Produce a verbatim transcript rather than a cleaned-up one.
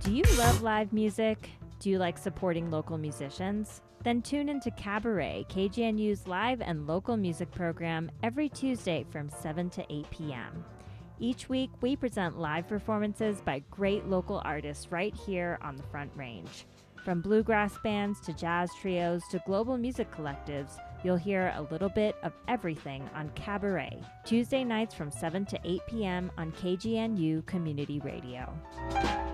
Do you love live music? Do you like supporting local musicians? Then tune into Cabaret, K G N U's live and local music program every Tuesday from seven to eight p.m. Each week, we present live performances by great local artists right here on the Front Range. From bluegrass bands to jazz trios to global music collectives, you'll hear a little bit of everything on Cabaret, Tuesday nights from seven to eight p.m. on K G N U Community Radio.